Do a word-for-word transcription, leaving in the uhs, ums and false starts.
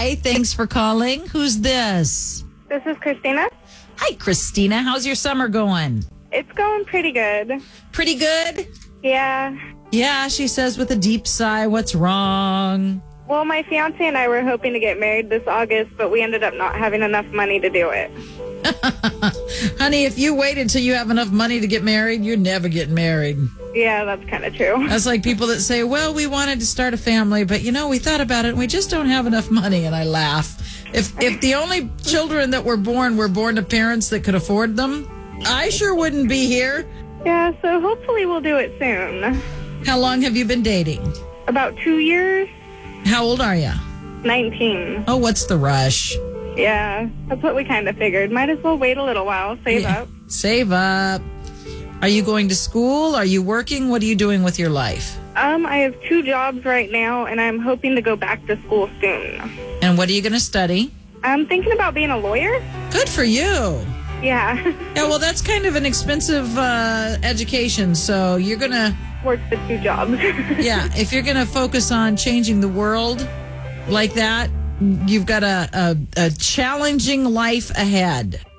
Hi, thanks for calling. Who's this? This is Christina. Hi, Christina. How's your summer going? It's going pretty good. Pretty good? Yeah. Yeah, she says with a deep sigh. What's wrong? Well, my fiance and I were hoping to get married this August, but we ended up not having enough money to do it. Honey, if you wait until you have enough money to get married, you're never getting married. Yeah, that's kind of true. That's like people that say, well, we wanted to start a family, but, you know, we thought about it and we just don't have enough money. And I laugh. If if the only children that were born were born to parents that could afford them, I sure wouldn't be here. Yeah, so hopefully we'll do it soon. How long have you been dating? About two years. How old are you? nineteen. Oh, what's the rush? Yeah, that's what we kind of figured. Might as well wait a little while, save Yeah. up. Save up. Are you going to school? Are you working? What are you doing with your life? Um, I have two jobs right now, and I'm hoping to go back to school soon. And what are you going to study? I'm thinking about being a lawyer. Good for you. Yeah. Yeah, well, that's kind of an expensive uh, education, so you're going to... Work the two jobs. Yeah, if you're going to focus on changing the world like that, you've got a, a, a challenging life ahead.